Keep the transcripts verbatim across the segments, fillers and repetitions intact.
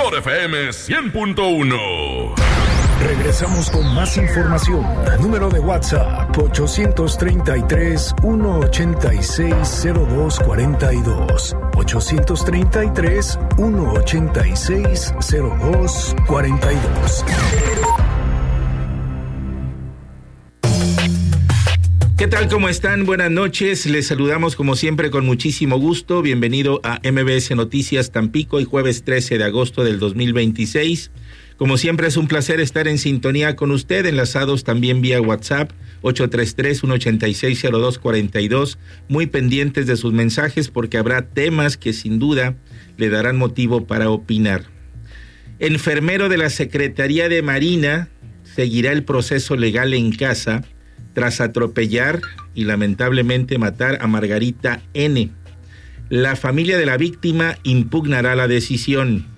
Mejor F M cien punto uno. Regresamos con más información. Número de WhatsApp ochocientos treinta y tres, ciento ochenta y seis, cero dos cuarenta y dos. ochocientos treinta y tres, ciento ochenta y seis, cero dos cuarenta y dos. ¿Qué tal? ¿Cómo están? Buenas noches. Les saludamos como siempre con muchísimo gusto. Bienvenido a M B S Noticias Tampico, y jueves trece de agosto del dos mil veintiséis. Como siempre es un placer estar en sintonía con usted, enlazados también vía WhatsApp ocho tres tres, ciento ochenta y seis, cero dos cuarenta y dos, muy pendientes de sus mensajes porque habrá temas que sin duda le darán motivo para opinar. Enfermero de la Secretaría de Marina seguirá el proceso legal en casa tras atropellar y lamentablemente matar a Margarita N. La familia de la víctima impugnará la decisión.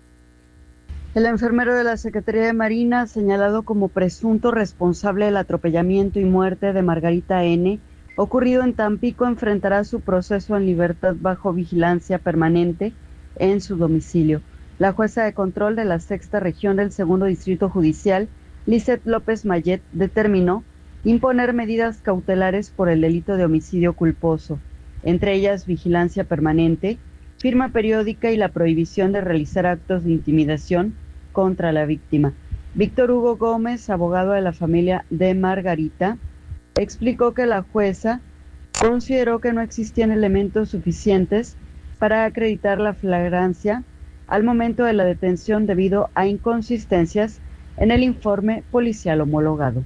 El enfermero de la Secretaría de Marina, señalado como presunto responsable del atropellamiento y muerte de Margarita N., ocurrido en Tampico, enfrentará su proceso en libertad bajo vigilancia permanente en su domicilio. La jueza de control de la Sexta Región del Segundo Distrito Judicial, Lizeth López Mayet, determinó imponer medidas cautelares por el delito de homicidio culposo, entre ellas vigilancia permanente, firma periódica y la prohibición de realizar actos de intimidación contra la víctima. Víctor Hugo Gómez, abogado de la familia de Margarita, explicó que la jueza consideró que no existían elementos suficientes para acreditar la flagrancia al momento de la detención debido a inconsistencias en el informe policial homologado.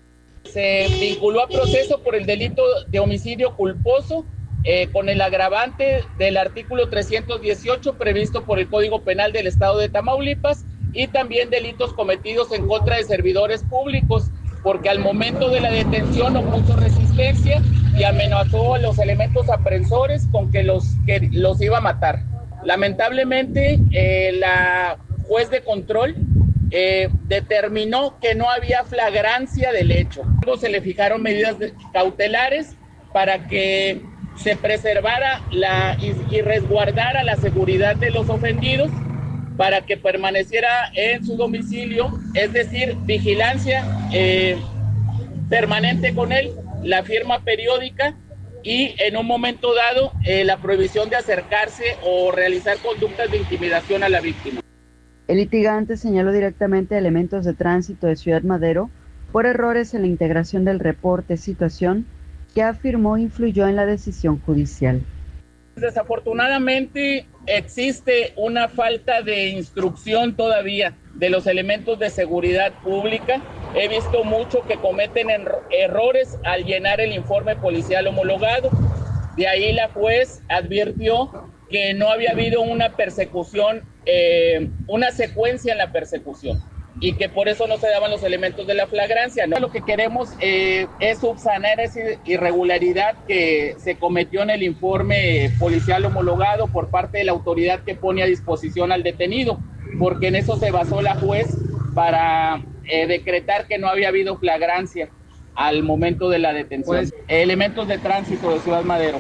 Se vinculó a proceso por el delito de homicidio culposo eh, con el agravante del artículo trescientos dieciocho previsto por el Código Penal del Estado de Tamaulipas, y también delitos cometidos en contra de servidores públicos, porque al momento de la detención opuso resistencia y amenazó a los elementos aprensores con que los, que los iba a matar. Lamentablemente, eh, la juez de control eh, determinó que no había flagrancia del hecho. Luego se le fijaron medidas cautelares para que se preservara la, y, y resguardara la seguridad de los ofendidos, para que permaneciera en su domicilio, es decir, vigilancia eh, permanente con él, la firma periódica y en un momento dado eh, la prohibición de acercarse o realizar conductas de intimidación a la víctima. El litigante señaló directamente a elementos de tránsito de Ciudad Madero por errores en la integración del reporte, situación que afirmó influyó en la decisión judicial. Desafortunadamente existe una falta de instrucción todavía de los elementos de seguridad pública. He visto mucho que cometen er- errores al llenar el informe policial homologado. De ahí la juez advirtió que no había habido una persecución, eh, una secuencia en la persecución, y que por eso no se daban los elementos de la flagrancia, ¿no? Lo que queremos eh, es subsanar esa irregularidad que se cometió en el informe policial homologado por parte de la autoridad que pone a disposición al detenido, porque en eso se basó la juez para eh, decretar que no había habido flagrancia al momento de la detención. Pues, elementos de tránsito de Ciudad Madero.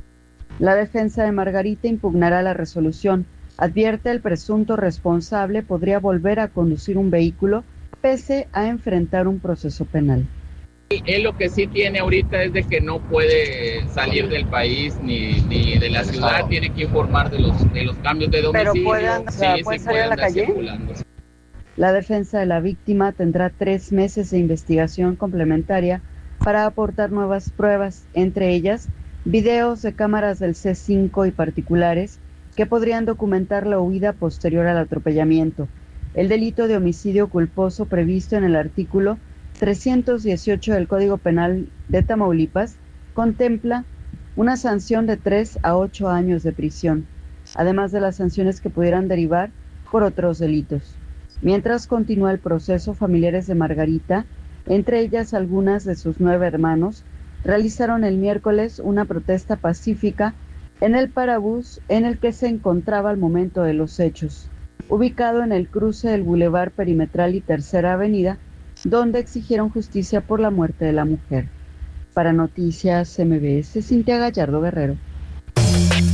La defensa de Margarita impugnará la resolución. Advierte el presunto responsable podría volver a conducir un vehículo pese a enfrentar un proceso penal. Él lo que sí tiene ahorita es de que no puede salir del país ni, ni de la ciudad, tiene que informar de los, de los cambios de domicilio. Pero puede, andar, sí, ¿puede sí salir puede a la calle? Circulando. La defensa de la víctima tendrá tres meses de investigación complementaria para aportar nuevas pruebas, entre ellas videos de cámaras del C cinco y particulares que podrían documentar la huida posterior al atropellamiento. El delito de homicidio culposo previsto en el artículo trescientos dieciocho del Código Penal de Tamaulipas contempla una sanción de tres a ocho años de prisión, además de las sanciones que pudieran derivar por otros delitos. Mientras continúa el proceso, familiares de Margarita, entre ellas algunas de sus nueve hermanos, realizaron el miércoles una protesta pacífica en el parabús en el que se encontraba al momento de los hechos, ubicado en el cruce del Boulevard Perimetral y Tercera Avenida, donde exigieron justicia por la muerte de la mujer. Para Noticias M B S, Cintia Gallardo Guerrero.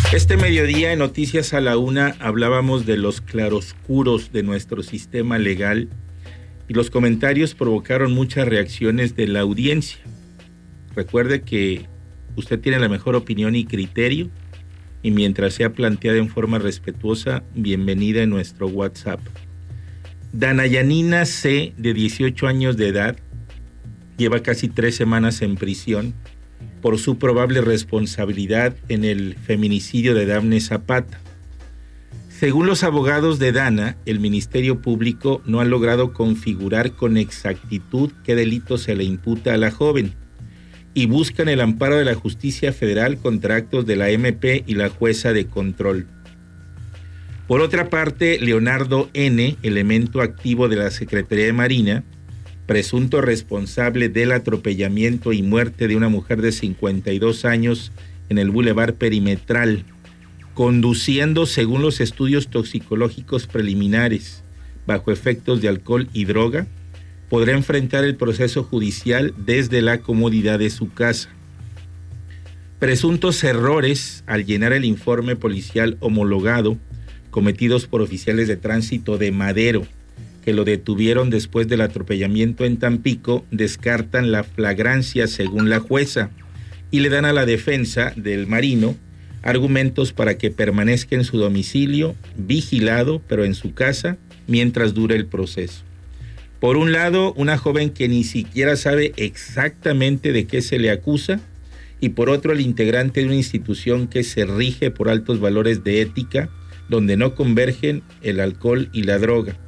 Este mediodía en Noticias a la Una hablábamos de los claroscuros de nuestro sistema legal y los comentarios provocaron muchas reacciones de la audiencia. Recuerde que usted tiene la mejor opinión y criterio y mientras sea planteada en forma respetuosa, bienvenida en nuestro WhatsApp. Danayanina C., de dieciocho años de edad, lleva casi tres semanas en prisión por su probable responsabilidad en el feminicidio de Dafne Zapata. Según los abogados de Dana, el Ministerio Público no ha logrado configurar con exactitud qué delito se le imputa a la joven y buscan el amparo de la Justicia Federal contra actos de la M P y la jueza de control. Por otra parte, Leonardo N., elemento activo de la Secretaría de Marina, presunto responsable del atropellamiento y muerte de una mujer de cincuenta y dos años en el Boulevard Perimetral, conduciendo según los estudios toxicológicos preliminares bajo efectos de alcohol y droga, podrá enfrentar el proceso judicial desde la comodidad de su casa. Presuntos errores al llenar el informe policial homologado cometidos por oficiales de tránsito de Madero, que lo detuvieron después del atropellamiento en Tampico, descartan la flagrancia según la jueza y le dan a la defensa del marino argumentos para que permanezca en su domicilio, vigilado, pero en su casa, mientras dure el proceso. Por un lado, una joven que ni siquiera sabe exactamente de qué se le acusa, y por otro, el integrante de una institución que se rige por altos valores de ética, donde no convergen el alcohol y la droga.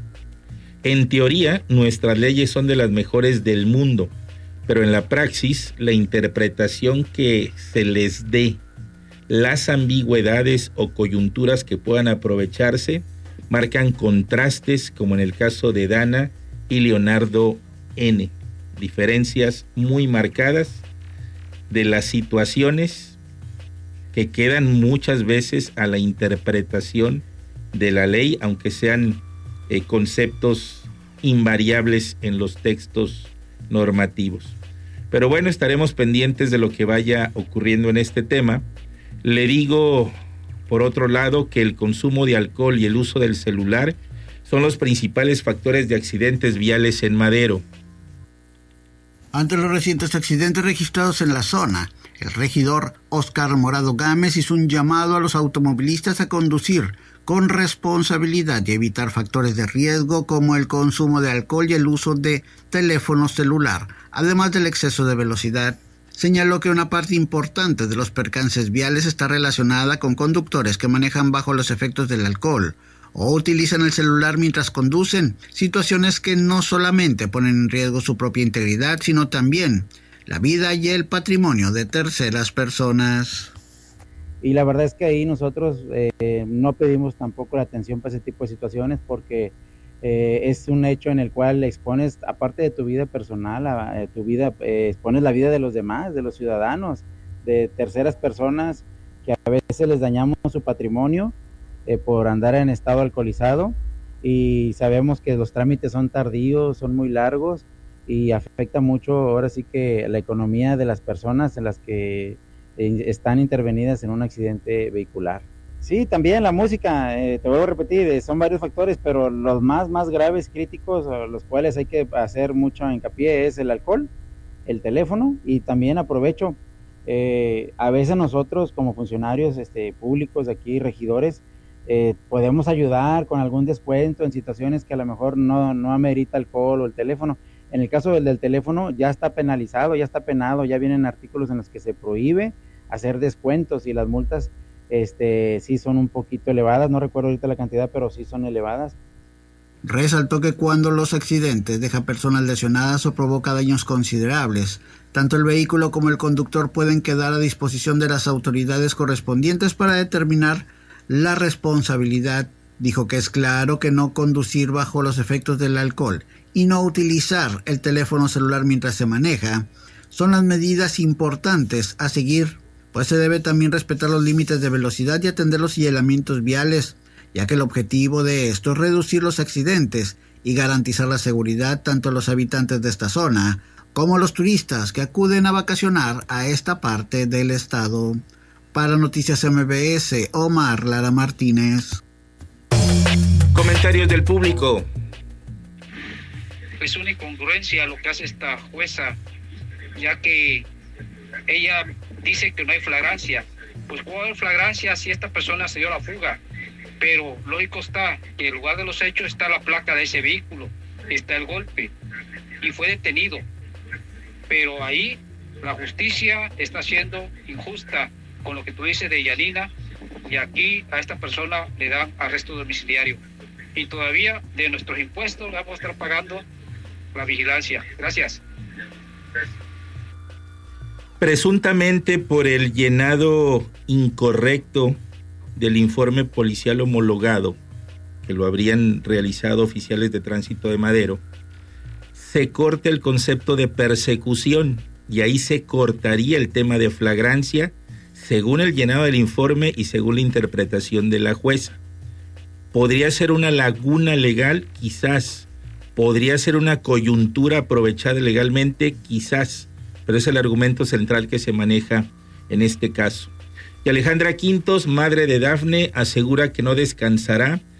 En teoría, nuestras leyes son de las mejores del mundo, pero en la praxis, la interpretación que se les dé, las ambigüedades o coyunturas que puedan aprovecharse, marcan contrastes como en el caso de Dana y Leonardo N. Diferencias muy marcadas de las situaciones que quedan muchas veces a la interpretación de la ley, aunque sean eh, conceptos invariables en los textos normativos. Pero bueno, estaremos pendientes de lo que vaya ocurriendo en este tema. Le digo, por otro lado, que el consumo de alcohol y el uso del celular son los principales factores de accidentes viales en Madero. Ante los recientes accidentes registrados en la zona, el regidor Óscar Morado Gámez hizo un llamado a los automovilistas a conducir con responsabilidad y evitar factores de riesgo como el consumo de alcohol y el uso de teléfono celular, además del exceso de velocidad. Señaló que una parte importante de los percances viales está relacionada con conductores que manejan bajo los efectos del alcohol o utilizan el celular mientras conducen, situaciones que no solamente ponen en riesgo su propia integridad, sino también la vida y el patrimonio de terceras personas. Y la verdad es que ahí nosotros eh, no pedimos tampoco la atención para ese tipo de situaciones porque eh, es un hecho en el cual expones, aparte de tu vida personal, a, a tu vida, eh, expones la vida de los demás, de los ciudadanos, de terceras personas que a veces les dañamos su patrimonio eh, por andar en estado alcoholizado y sabemos que los trámites son tardíos, son muy largos y afecta mucho ahora sí que la economía de las personas en las que están intervenidas en un accidente vehicular. Sí, también la música, eh, te vuelvo a repetir, son varios factores, pero los más, más graves, críticos, los cuales hay que hacer mucho hincapié es el alcohol, el teléfono y también aprovecho, eh, a veces nosotros como funcionarios este, públicos de aquí, regidores, eh, podemos ayudar con algún descuento en situaciones que a lo mejor no, no amerita alcohol o el teléfono. En el caso del, del teléfono ya está penalizado, ya está penado, ya vienen artículos en los que se prohíbe hacer descuentos y las multas este, sí son un poquito elevadas, no recuerdo ahorita la cantidad, pero sí son elevadas. Resaltó que cuando los accidentes dejan personas lesionadas o provoca daños considerables, tanto el vehículo como el conductor pueden quedar a disposición de las autoridades correspondientes para determinar la responsabilidad. Dijo que es claro que no conducir bajo los efectos del alcohol y no utilizar el teléfono celular mientras se maneja son las medidas importantes a seguir, pues se debe también respetar los límites de velocidad y atender los señalamientos viales, ya que el objetivo de esto es reducir los accidentes y garantizar la seguridad tanto a los habitantes de esta zona como a los turistas que acuden a vacacionar a esta parte del estado. Para Noticias M B S, Omar Lara Martínez. Comentarios del público. Es una incongruencia lo que hace esta jueza, ya que ella dice que no hay flagrancia. Pues ¿cómo va a haber flagrancia si esta persona se dio la fuga? Pero lógico está que en lugar de los hechos está la placa de ese vehículo, está el golpe y fue detenido. Pero ahí la justicia está siendo injusta con lo que tú dices de Yanina, y aquí a esta persona le dan arresto domiciliario. Y todavía de nuestros impuestos vamos a estar pagando la vigilancia. Gracias. Presuntamente por el llenado incorrecto del informe policial homologado, que lo habrían realizado oficiales de tránsito de Madero, se corta el concepto de persecución y ahí se cortaría el tema de flagrancia según el llenado del informe y según la interpretación de la jueza. ¿Podría ser una laguna legal? Quizás. ¿Podría ser una coyuntura aprovechada legalmente? Quizás. Pero es el argumento central que se maneja en este caso. Y Alejandra Quintos, madre de Dafne, asegura que no descansará